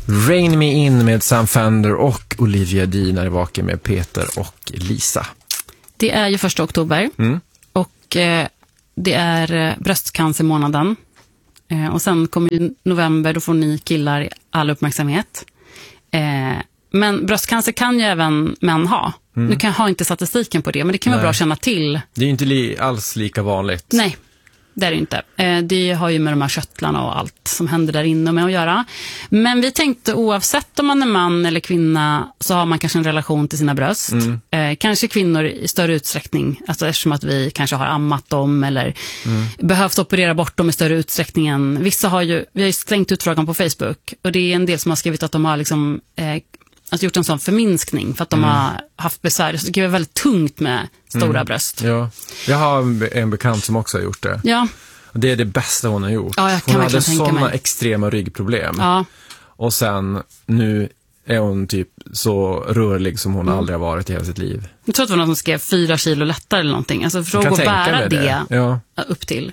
Rain Me In med Sam Fender och Olivia Dean är vaken med Peter och Lisa. Det är ju 1 oktober och det är bröstcancermånaden. Och sen kommer ju november, då får ni killar all uppmärksamhet. Men bröstcancer kan ju även män ha. Nu kan jag ha inte statistiken på det, men det kan vara bra att känna till. Det är ju inte alls lika vanligt. Nej, det är det inte. Det har ju med de här köttlarna och allt som händer där inne med att göra. Men vi tänkte oavsett om man är man eller kvinna så har man kanske en relation till sina bröst. Kanske kvinnor i större utsträckning, alltså eftersom att vi kanske har ammat dem eller behövt operera bort dem i större utsträckning än. Vissa har ju, vi har ju slängt ut frågan på Facebook och det är en del som har skrivit att de har liksom alltså gjort en sån förminskning för att de har haft besvär. Så det är väldigt tungt med stora bröst. Ja. Jag har en bekant som också har gjort det. Ja. Och det är det bästa hon har gjort. Ja, jag kan hon hade tänka sådana mig. extrema ryggproblem. Ja. Och sen nu är hon typ så rörlig som hon aldrig har varit i hela sitt liv. Jag tror att det var någon som skrev 4 kilo lättare eller någonting. Alltså för att bära det upp till.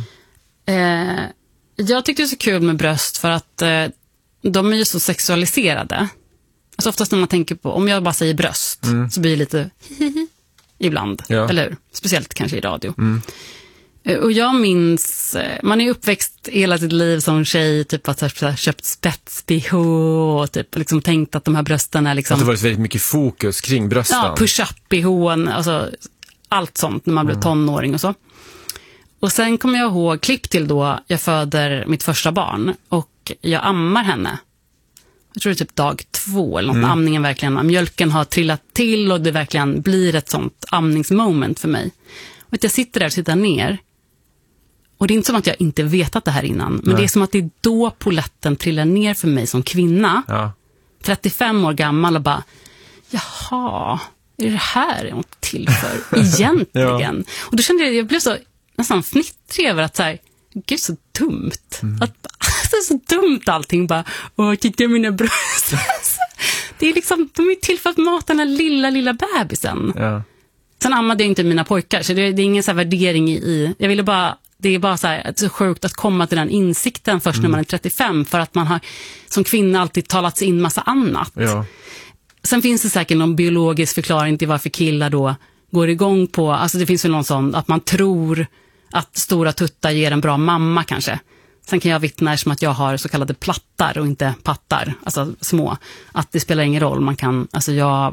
Jag tyckte det är så kul med bröst för att de är ju så sexualiserade. Alltså oftast när man tänker på, om jag bara säger bröst så blir det lite ibland, eller hur? Speciellt kanske i radio. Och jag minns, man är uppväxt hela sitt liv som tjej, typ att ha köpt spets-BH och typ liksom tänkt att de här brösten är liksom... Att det varit väldigt mycket fokus kring brösten. Ja, push-up-BH, alltså allt sånt när man blev tonåring och så. Och sen kommer jag ihåg klipp till då jag föder mitt första barn och jag ammar henne. Jag tror det är typ dag 2 eller något. Amningen verkligen, mjölken har trillat till och det verkligen blir ett sånt amningsmoment för mig. Och att jag sitter där och tittar ner. Och det är inte som att jag inte vetat det här innan. Men det är som att det är då poletten trillar ner för mig som kvinna. 35 år gammal och bara, jaha, är det här jag är till för egentligen? Och då kände jag blev så nästan fnittrig över att så här, gud så dumt. Att, det är så dumt allting bara, titta mina bröst. Det är liksom, de är till för att mata den här lilla bebisen. Sen ammade jag inte mina pojkar, så det är ingen så här värdering i. Jag ville bara, det är bara så här, så sjukt att komma till den insikten först när man är 35, för att man har som kvinna alltid talat in massa annat. Sen finns det säkert någon biologisk förklaring till varför killar då går igång på, alltså det finns väl någon sån att man tror att stora tuttar ger en bra mamma kanske. Sen kan jag vittna som att jag har så kallade plattar och inte pattar, alltså små. Att det spelar ingen roll, man kan, alltså jag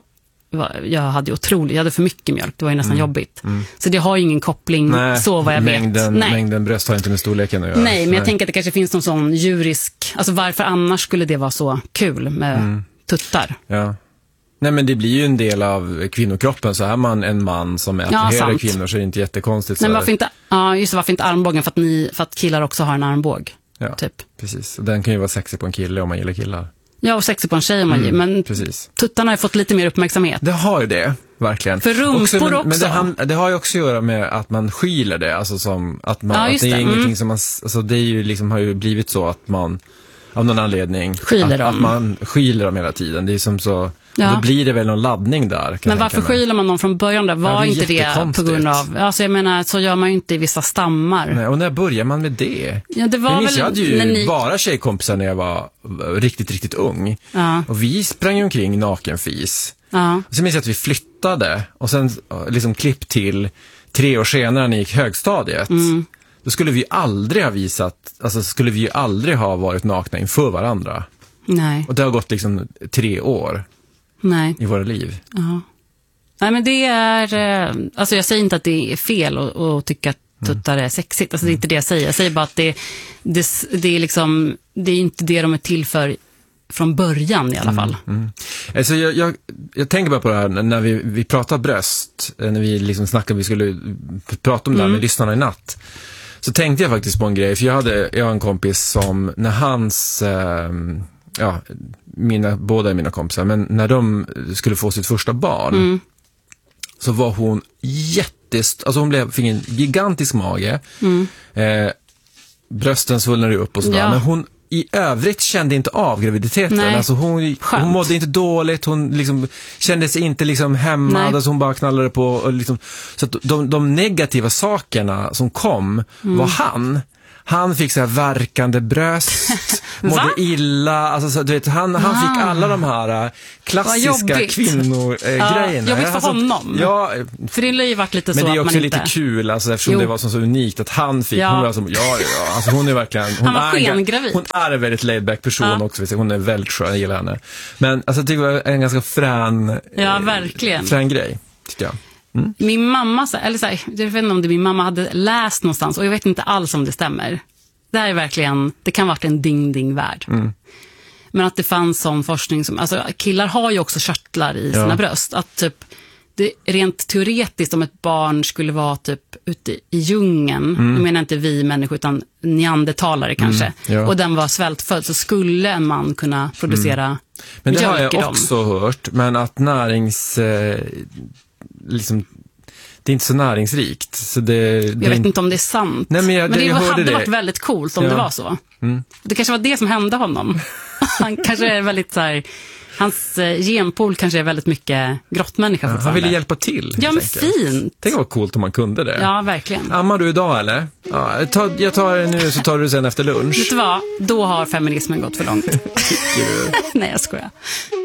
hade för mycket mjölk, det var ju nästan jobbigt. Så det har ju ingen koppling, så vad jag vet. Mängden bröst har inte med storleken att göra. Nej, men jag tänker att det kanske finns någon sån djurisk, alltså varför annars skulle det vara så kul med tuttar? Ja. Nej, men det blir ju en del av kvinnokroppen. Så är man en man som attraherar kvinnor så är det inte jättekonstigt. Nej, men varför inte armbågen? För att killar också har en armbåg. Ja, typ. Precis. Och den kan ju vara sexig på en kille om man gillar killar. Ja, och sexig på en tjej om man gillar. Men tuttarna har ju fått lite mer uppmärksamhet. Det har ju det, verkligen. För rumpor också. Men det har ju också att göra med att man skyler det. Alltså som att man, att det är ingenting som man, alltså det är ju liksom, har ju blivit så att man av någon anledning att man skyler dem hela tiden. Det är som så. Då blir det väl någon laddning där. Men varför skyler man dem från början där? Var inte det på grund av... Alltså jag menar, så gör man ju inte i vissa stammar. Nej, och när börjar man med det? Ja, det var väl... Jag hade ju bara tjejkompisar när jag var riktigt ung. Och vi sprang ju omkring nakenfis. Och sen minns jag att vi flyttade. Och sen liksom klipp till 3 år senare när ni gick högstadiet. Då skulle vi aldrig ha visat... Alltså skulle vi ju aldrig ha varit nakna inför varandra. Nej. Och det har gått liksom 3 år. Nej. I våra liv. Nej, men det är... Alltså jag säger inte att det är fel att tycka att tuttar är sexigt. Alltså det är inte det jag säger. Jag säger bara att det är liksom... Det är inte det de är till för från början i alla fall. Alltså jag tänker bara på det här när vi pratar bröst. När vi liksom snackade, vi skulle prata om det här med lyssnarna i natt. Så tänkte jag faktiskt på en grej. För jag har en kompis som när hans... båda är mina kompisar, men när de skulle få sitt första barn så var hon alltså hon fick en gigantisk mage, brösten svullnade upp och sådär, men hon i övrigt kände inte av graviditeten. Alltså hon mådde inte dåligt, hon liksom kände sig inte liksom hämmad, alltså hon bara knallade på och liksom, så att de negativa sakerna som kom var Han fick så här värkande bröst, mådde illa, alltså så, du vet, han fick alla de här klassiska kvinnogrejerna. Jobbigt för honom. Ja, för det har ju varit lite så. Men det är att också man lite inte... kul, alltså, eftersom det var så unikt att han fick, hon var som, alltså hon är verkligen, hon är en väldigt laid-back person också, hon är väldigt skön, jag gillar henne. Men alltså det var en ganska frän grej, tycker jag. Mm. Min mamma, eller så här, jag vet inte om det min mamma hade läst någonstans, och jag vet inte alls om det stämmer. Det här är verkligen, det kan ha varit en ding-ding-värld. Men att det fanns sån forskning som, alltså killar har ju också körtlar i sina bröst, att typ det rent teoretiskt, om ett barn skulle vara typ ute i djungeln, nu menar inte vi människor utan neandertalare kanske, och den var svältfödd, så skulle en man kunna producera men det har jag också hört, men att liksom, det är inte så näringsrikt. Så jag vet inte om det är sant. Nej, men det hade varit väldigt coolt om det var så. Det kanske var det som hände honom. Han kanske är väldigt så här, hans genpool kanske är väldigt mycket grottmänniska fortfarande. Han ville hjälpa till. Ja, men fint. Tänk vad coolt om man kunde det. Ja, verkligen. Ammar du idag eller? Ja, jag tar det nu, så tar du sen efter lunch. Vet du vad? Då har feminismen gått för långt. Tycker du? Nej, jag skojar.